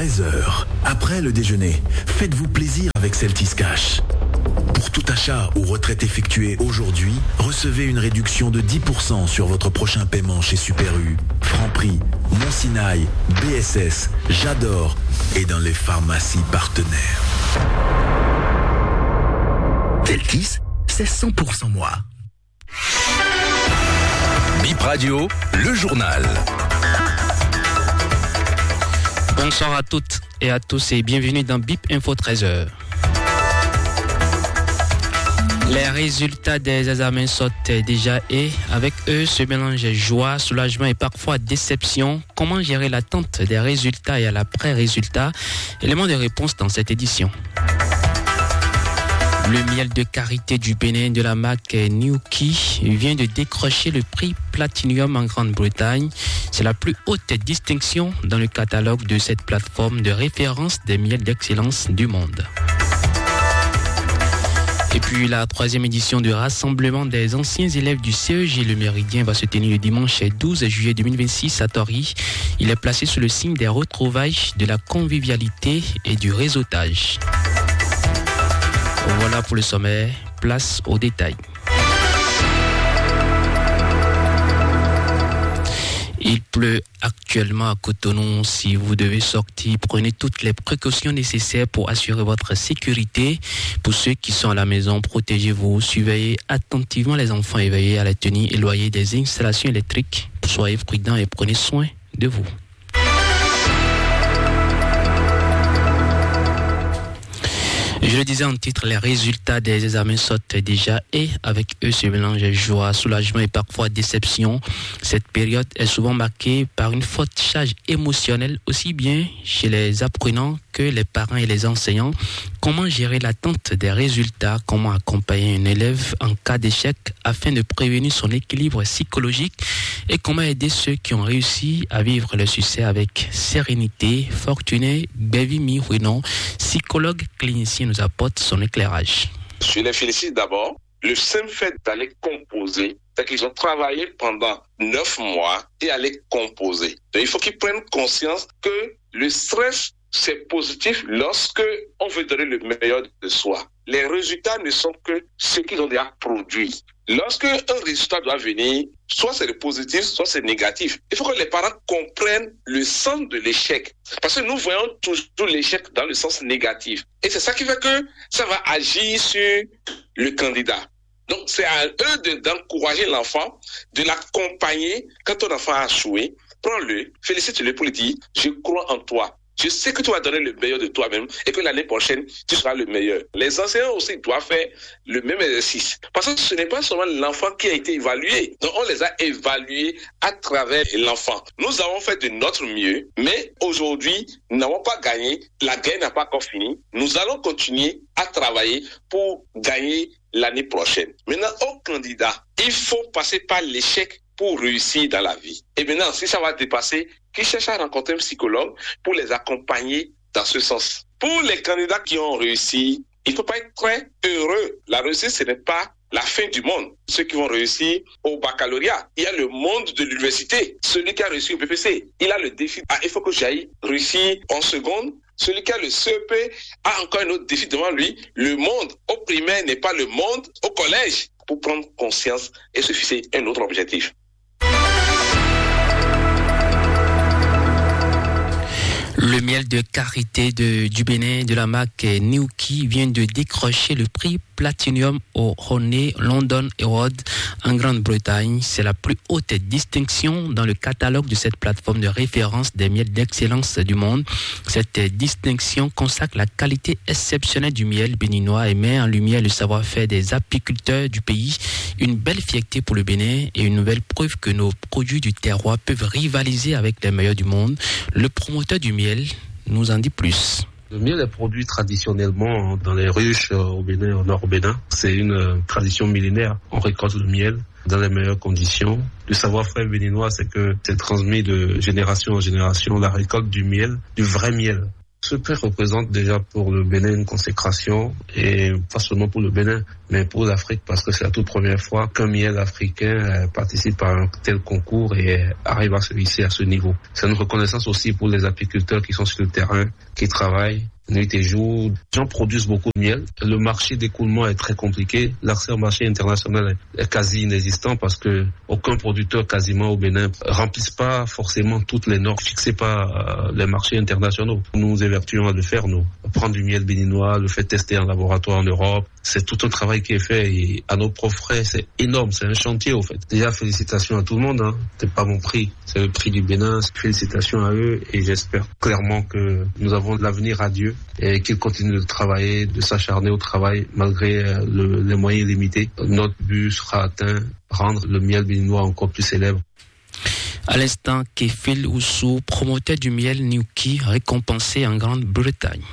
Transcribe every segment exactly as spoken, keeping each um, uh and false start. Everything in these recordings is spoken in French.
treize heures. Après le déjeuner, faites-vous plaisir avec Celtis Cash. Pour tout achat ou retraite effectuée aujourd'hui, recevez une réduction de dix pour cent sur votre prochain paiement chez Super U, Franprix, Monsinaï, B S S, J'adore et dans les pharmacies partenaires. Celtis, c'est cent pour cent moi. Bip Radio, le journal. Bonsoir à toutes et à tous et bienvenue dans Bip Info treize heures. Les résultats des examens sortent déjà et avec eux se mélangent joie, soulagement et parfois déception. Comment gérer l'attente des résultats et à l'après-résultat? Élément de réponse dans cette édition. Le miel de karité du Bénin de la marque Niuki vient de décrocher le prix Platinum en Grande-Bretagne. C'est la plus haute distinction dans le catalogue de cette plateforme de référence des miels d'excellence du monde. Et puis la troisième édition du rassemblement des anciens élèves du C E G Le Méridien va se tenir le dimanche douze juillet deux mille vingt-six à Tori. Il est placé sous le signe des retrouvailles, de la convivialité et du réseautage. Voilà pour le sommaire, place aux détails. Il pleut actuellement à Cotonou. Si vous devez sortir, prenez toutes les précautions nécessaires pour assurer votre sécurité. Pour ceux qui sont à la maison, protégez-vous, surveillez attentivement les enfants et veillez à la tenue éloignée des installations électriques. Soyez prudents et prenez soin de vous. Je le disais en titre, les résultats des examens sortent déjà et avec eux se mélangent joie, soulagement et parfois déception. Cette période est souvent marquée par une forte charge émotionnelle, aussi bien chez les apprenants que les parents et les enseignants. Comment gérer l'attente des résultats? Comment accompagner un élève en cas d'échec afin de prévenir son équilibre psychologique? Et comment aider ceux qui ont réussi à vivre le succès avec sérénité? Fortuné Bevimi Ruinon, psychologue clinicien, nous apporte son éclairage. Je les félicite d'abord. Le simple fait d'aller composer, c'est qu'ils ont travaillé pendant neuf mois et aller composer. Donc, il faut qu'ils prennent conscience que le stress, c'est positif lorsque on veut donner le meilleur de soi. Les résultats ne sont que ce qu'ils ont déjà produit. Lorsque un résultat doit venir, soit c'est le positif, soit c'est négatif. Il faut que les parents comprennent le sens de l'échec. Parce que nous voyons toujours l'échec dans le sens négatif. Et c'est ça qui fait que ça va agir sur le candidat. Donc c'est à eux de, d'encourager l'enfant, de l'accompagner. Quand ton enfant a échoué, prends-le, félicite-le pour lui dire « Je crois en toi ». Je sais que tu vas donner le meilleur de toi-même et que l'année prochaine, tu seras le meilleur. Les enseignants aussi doivent faire le même exercice. Parce que ce n'est pas seulement l'enfant qui a été évalué. Donc, on les a évalués à travers l'enfant. Nous avons fait de notre mieux, mais aujourd'hui, nous n'avons pas gagné. La guerre n'a pas encore fini. Nous allons continuer à travailler pour gagner l'année prochaine. Maintenant, au candidat, il faut passer par l'échec pour réussir dans la vie. Et maintenant, si ça va dépasser, qui cherche à rencontrer un psychologue pour les accompagner dans ce sens. Pour les candidats qui ont réussi, il ne faut pas être très heureux. La réussite, ce n'est pas la fin du monde. Ceux qui vont réussir au baccalauréat, il y a le monde de l'université. Celui qui a réussi au B P C, il a le défi. Ah, il faut que j'aille réussir en seconde. Celui qui a le C E P a encore un autre défi devant lui. Le monde au primaire n'est pas le monde au collège. Pour prendre conscience et se fixer un autre objectif. Le miel de karité de, du Bénin de la marque Niuki vient de décrocher le prix Platinum au Honey London Award en Grande-Bretagne. C'est la plus haute distinction dans le catalogue de cette plateforme de référence des miels d'excellence du monde. Cette distinction consacre la qualité exceptionnelle du miel béninois et met en lumière le savoir-faire des apiculteurs du pays. Une belle fierté pour le Bénin et une nouvelle preuve que nos produits du terroir peuvent rivaliser avec les meilleurs du monde. Le promoteur du miel nous en dit plus. Le miel est produit traditionnellement dans les ruches au Bénin, au nord au Bénin. C'est une tradition millénaire. On récolte le miel dans les meilleures conditions. Le savoir-faire béninois, c'est que c'est transmis de génération en génération la récolte du miel, du vrai miel. Ce prix représente déjà pour le Bénin une consécration, et pas seulement pour le Bénin, mais pour l'Afrique, parce que c'est la toute première fois qu'un miel africain participe à un tel concours et arrive à se hisser à ce niveau. C'est une reconnaissance aussi pour les apiculteurs qui sont sur le terrain, qui travaillent nuit et jour. Les gens produisent beaucoup de miel. Le marché d'écoulement est très compliqué. L'accès au marché international est quasi inexistant parce que aucun producteur quasiment au Bénin remplisse pas forcément toutes les normes fixées par les marchés internationaux. Nous nous évertuons à le faire, nous. Prendre du miel béninois, le faire tester en laboratoire en Europe. C'est tout un travail qui est fait et à nos propres frais, c'est énorme. C'est un chantier, au fait. Déjà, félicitations à tout le monde, hein. C'est pas mon prix. C'est le prix du Bénin. Félicitations à eux et j'espère clairement que nous avons de l'avenir à Dieu et qu'ils continuent de travailler, de s'acharner au travail malgré le, les moyens limités. Notre but sera atteint, rendre le miel béninois encore plus célèbre. À l'instant, Kefil Oussou, promoteur du miel Niuki, récompensé en Grande-Bretagne.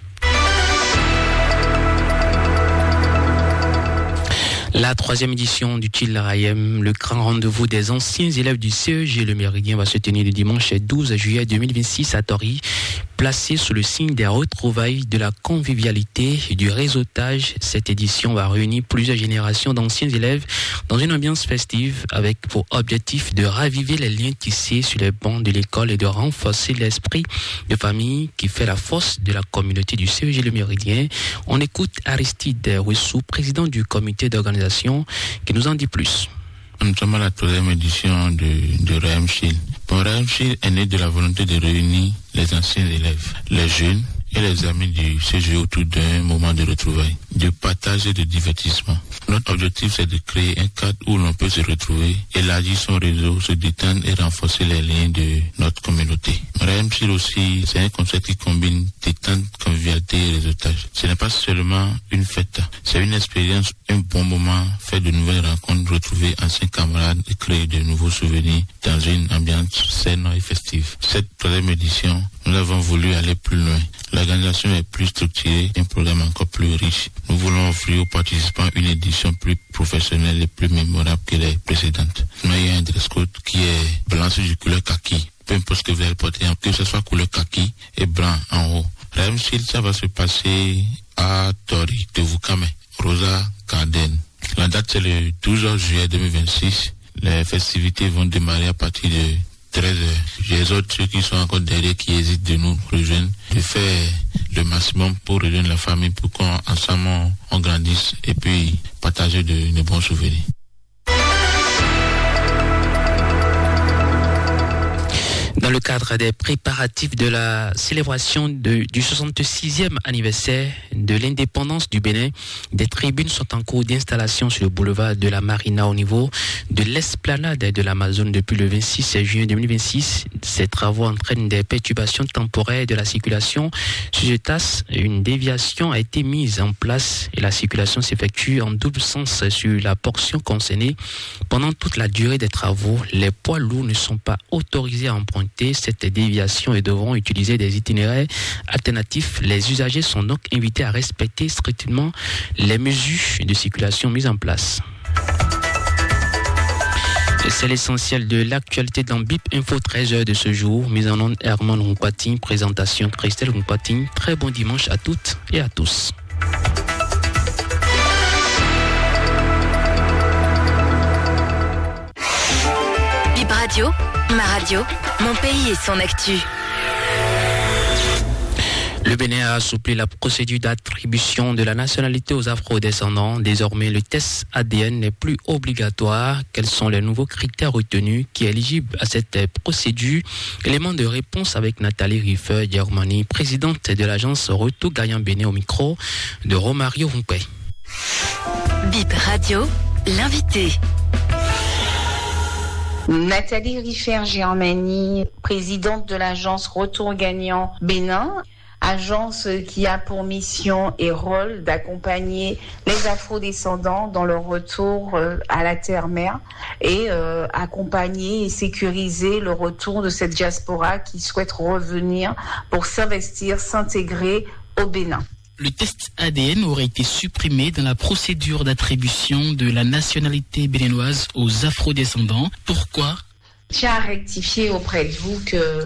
La troisième édition du Til Rayem, le grand rendez-vous des anciens élèves du C E G Le Méridien, va se tenir le dimanche douze juillet deux mille vingt-six à Tori, placé sous le signe des retrouvailles, de la convivialité et du réseautage. Cette édition va réunir plusieurs générations d'anciens élèves dans une ambiance festive avec pour objectif de raviver les liens tissés sur les bancs de l'école et de renforcer l'esprit de famille qui fait la force de la communauté du C E G Le Méridien. On écoute Aristide Ouessou, président du comité d'organisation, qui nous en dit plus. Nous sommes à la troisième édition de, de Rayem Chil. Bon, Rayem Chil est né de la volonté de réunir les anciens élèves, les jeunes et les amis du C G autour d'un moment de retrouvailles, de partage et de divertissement. Notre objectif, c'est de créer un cadre où l'on peut se retrouver, élargir son réseau, se détendre et renforcer les liens de notre communauté. Rayem Chil aussi, c'est un concept qui combine détente, convivialité et réseautage. Ce n'est pas seulement une fête, c'est une expérience, un bon moment, faire de nouvelles rencontres, retrouver anciens camarades et créer de nouveaux souvenirs dans une ambiance saine et festive. Cette troisième édition, nous avons voulu aller plus loin. L'organisation est plus structurée, un programme encore plus riche. Nous voulons offrir aux participants une édition plus professionnelle et plus mémorable que les précédentes. Nous avons un dress code qui est blanc sur du couleur kaki. Peu importe ce que vous allez porter, que ce soit couleur kaki et blanc en haut. Rayem Chil, ça va se passer à Tori, de Vukame, Rosa Garden. La date, c'est le douze juillet deux mille vingt-six. Les festivités vont démarrer à partir de treize heures. J'ai les autres ceux qui sont encore derrière, qui hésitent de nous rejoindre, de faire le maximum pour rejoindre la famille, pour qu'ensemble on, on grandisse et puis partager de, de bons souvenirs. Dans le cadre des préparatifs de la célébration de, du soixante-sixième anniversaire de l'indépendance du Bénin, des tribunes sont en cours d'installation sur le boulevard de la Marina au niveau de l'esplanade de l'Amazone depuis le vingt-six juin deux mille vingt-six. Ces travaux entraînent des perturbations temporaires de la circulation. Sur cet axe, une déviation a été mise en place et la circulation s'effectue en double sens sur la portion concernée. Pendant toute la durée des travaux, les poids lourds ne sont pas autorisés à emprunter cette déviation et devront utiliser des itinéraires alternatifs. Les usagers sont donc invités à respecter strictement les mesures de circulation mises en place. Et c'est l'essentiel de l'actualité dans B I P Info treize heures de ce jour. Mise en onde Herman Roumpating, présentation Christelle Roumpating. Très bon dimanche à toutes et à tous. B I P Radio, ma radio, mon pays et son actu. Le Bénin a assoupli la procédure d'attribution de la nationalité aux afro-descendants. Désormais, le test A D N n'est plus obligatoire. Quels sont les nouveaux critères retenus qui est éligible à cette procédure? Élément de réponse avec Nathalie Riffer-Germani, présidente de l'agence Retour Gagnant Bénin, au micro de Romario Rumpé. B I P Radio, l'invité. Nathalie Riffer-Germani, présidente de l'agence Retour Gagnant Bénin, agence qui a pour mission et rôle d'accompagner les afrodescendants dans leur retour à la terre-mère et euh, accompagner et sécuriser le retour de cette diaspora qui souhaite revenir pour s'investir, s'intégrer au Bénin. Le test A D N aurait été supprimé dans la procédure d'attribution de la nationalité béninoise aux afrodescendants. Pourquoi ? Je tiens à rectifier auprès de vous que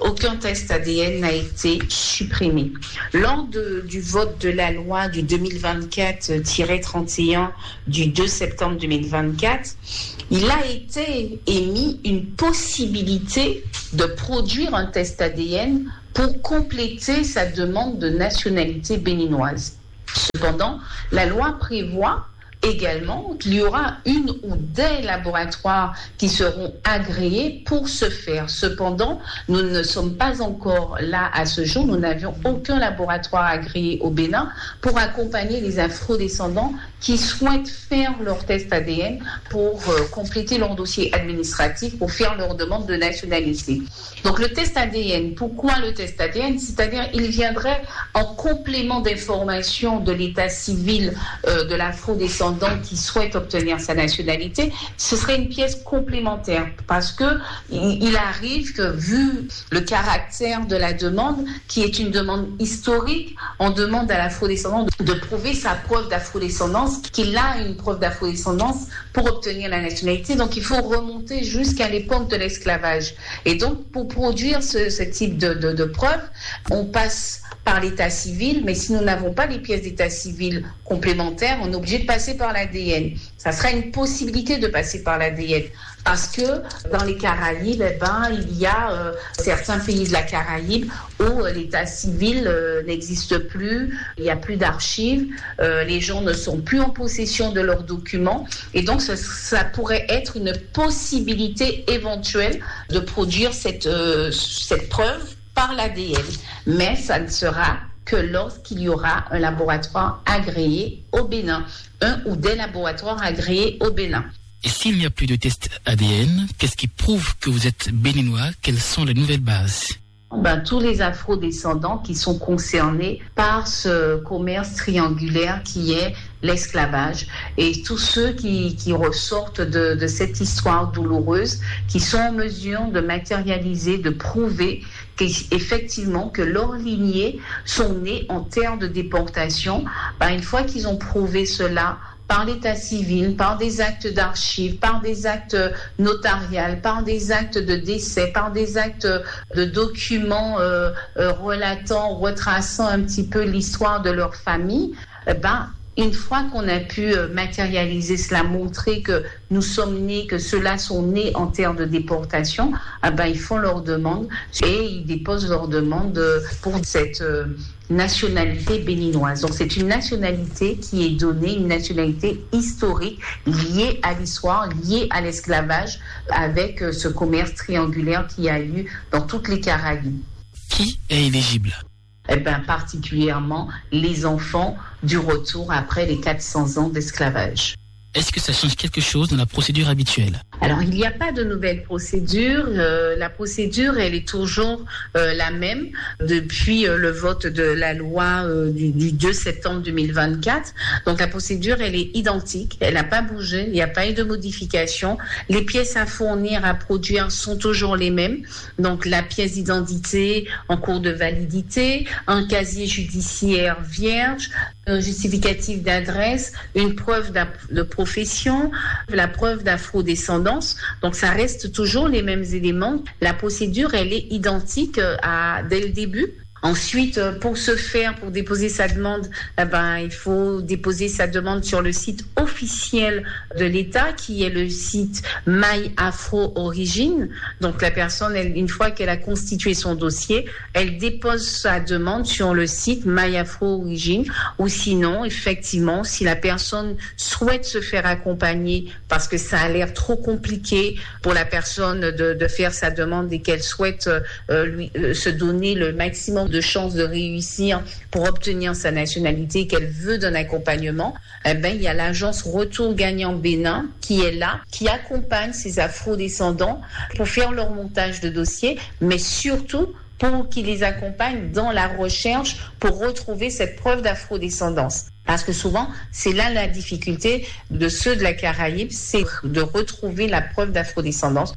aucun test A D N n'a été supprimé. Lors de, du vote de la loi du deux mille vingt-quatre trente et un du deux septembre deux mille vingt-quatre, il a été émis une possibilité de produire un test A D N pour compléter sa demande de nationalité béninoise. Cependant, la loi prévoit également qu'il y aura une ou des laboratoires qui seront agréés pour ce faire. Cependant, nous ne sommes pas encore là à ce jour. Nous n'avions aucun laboratoire agréé au Bénin pour accompagner les afro-descendants qui souhaitent faire leur test A D N pour euh, compléter leur dossier administratif, pour faire leur demande de nationalité. Donc le test A D N, pourquoi le test A D N? C'est-à-dire il viendrait en complément d'informations de l'état civil euh, de l'afro-descendant qui souhaite obtenir sa nationalité. Ce serait une pièce complémentaire parce que il arrive que, vu le caractère de la demande, qui est une demande historique, on demande à l'afro-descendant de prouver sa preuve d'afro-descendance, qu'il a une preuve d'afro-descendance pour obtenir la nationalité. Donc il faut remonter jusqu'à l'époque de l'esclavage. Et donc pour produire ce, ce type de, de, de preuve, on passe par l'état civil, mais si nous n'avons pas les pièces d'état civil complémentaires, on est obligé de passer par l'A D N. Ça sera une possibilité de passer par l'A D N parce que dans les Caraïbes, eh ben, il y a euh, certains pays de la Caraïbe où euh, l'état civil euh, n'existe plus, il n'y a plus d'archives, euh, les gens ne sont plus en possession de leurs documents et donc ça, ça pourrait être une possibilité éventuelle de produire cette, euh, cette preuve par l'A D N, mais ça ne sera que lorsqu'il y aura un laboratoire agréé au Bénin, un ou des laboratoires agréés au Bénin. Et s'il n'y a plus de test A D N, qu'est-ce qui prouve que vous êtes béninois? Quelles sont les nouvelles bases? Ben, tous les afro-descendants qui sont concernés par ce commerce triangulaire qui est l'esclavage et tous ceux qui, qui ressortent de, de cette histoire douloureuse, qui sont en mesure de matérialiser, de prouver qu'effectivement que leurs lignées sont nées en terre de déportation. Ben, une fois qu'ils ont prouvé cela, par l'état civil, par des actes d'archives, par des actes notariales, par des actes de décès, par des actes de documents euh, euh, relatant, retraçant un petit peu l'histoire de leur famille, eh ben, une fois qu'on a pu matérialiser cela, montrer que nous sommes nés, que ceux-là sont nés en terre de déportation, eh ben, ils font leur demande et ils déposent leur demande pour cette euh, nationalité béninoise. Donc c'est une nationalité qui est donnée, une nationalité historique liée à l'histoire, liée à l'esclavage, avec ce commerce triangulaire qu'il y a eu dans toutes les Caraïbes. Qui est éligible? Eh bien, particulièrement les enfants du retour après les quatre cents ans d'esclavage. Est-ce que ça change quelque chose dans la procédure habituelle? Alors, il n'y a pas de nouvelle procédure. Euh, la procédure, elle est toujours euh, la même depuis euh, le vote de la loi euh, du, du deux septembre deux mille vingt-quatre. Donc, la procédure, elle est identique. Elle n'a pas bougé. Il n'y a pas eu de modification. Les pièces à fournir, à produire sont toujours les mêmes. Donc, la pièce d'identité en cours de validité, un casier judiciaire vierge, un justificatif d'adresse, une preuve de profession, la preuve d'afro-descendance. Donc, ça reste toujours les mêmes éléments. La procédure, elle est identique à, dès le début. Ensuite, pour ce faire, pour déposer sa demande, eh ben, il faut déposer sa demande sur le site officiel de l'État, qui est le site My Afro Origin. Donc, la personne, elle, une fois qu'elle a constitué son dossier, elle dépose sa demande sur le site My Afro Origin. Ou sinon, effectivement, si la personne souhaite se faire accompagner parce que ça a l'air trop compliqué pour la personne de, de faire sa demande et qu'elle souhaite euh, lui, euh, se donner le maximum de chances de réussir pour obtenir sa nationalité, qu'elle veut d'un accompagnement, eh ben, il y a l'agence Retour Gagnant Bénin qui est là, qui accompagne ces afro-descendants pour faire leur montage de dossier, mais surtout pour qu'ils les accompagnent dans la recherche pour retrouver cette preuve d'afro-descendance. Parce que souvent, c'est là la difficulté de ceux de la Caraïbe, c'est de retrouver la preuve d'afro-descendance.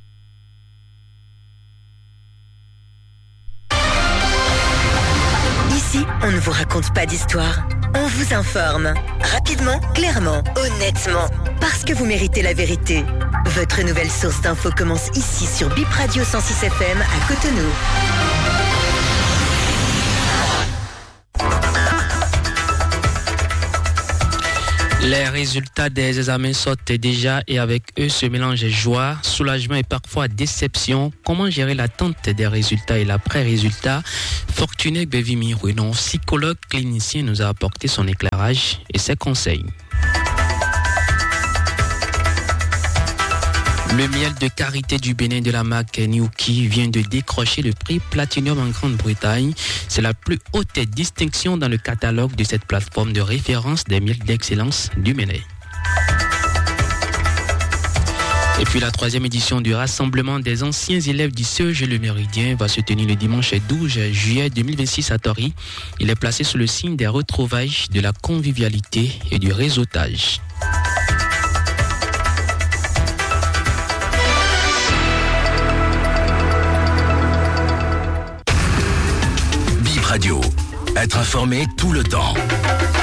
Ici, on ne vous raconte pas d'histoire. On vous informe. Rapidement, clairement, honnêtement. parce que vous méritez la vérité. Votre nouvelle source d'infos commence ici sur Bip Radio cent six F M à Cotonou. Les résultats des examens sortent déjà et avec eux se mélangent joie, soulagement et parfois déception. Comment gérer l'attente des résultats et l'après-résultat? Fortuné Bevimi Renon, psychologue clinicien, nous a apporté son éclairage et ses conseils. Le miel de karité du Bénin de la marque Niuki vient de décrocher le prix Platinum en Grande-Bretagne. C'est la plus haute distinction dans le catalogue de cette plateforme de référence des miels d'excellence du Bénin. Et puis la troisième édition du rassemblement des anciens élèves du C E G Le Méridien va se tenir le dimanche douze juillet deux mille vingt-six à Tori. Il est placé sous le signe des retrouvailles, de la convivialité et du réseautage. Radio. Être informé tout le temps.